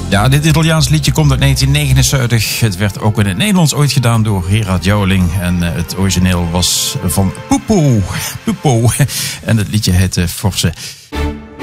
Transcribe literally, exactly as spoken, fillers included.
Ja, dit Italiaans liedje komt uit negentien negenenzeventig. Het werd ook in het Nederlands ooit gedaan door Gerard Joling. En uh, het origineel was van Pupo. Pupo. En het liedje heette Forse.